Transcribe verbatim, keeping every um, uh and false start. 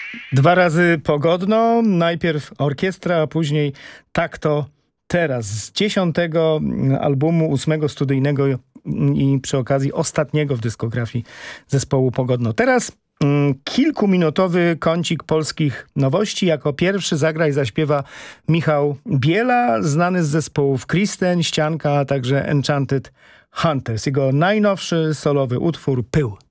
Dwa razy pogodno, najpierw orkiestra, a później Tak to teraz. Z dziesiątego albumu, ósmego studyjnego i przy okazji ostatniego w dyskografii zespołu Pogodno. Teraz mm, kilkuminutowy kącik polskich nowości. Jako pierwszy zagra i zaśpiewa Michał Biela, znany z zespołów Kristen, Ścianka, a także Enchanted Hunters. Jego najnowszy solowy utwór Pył.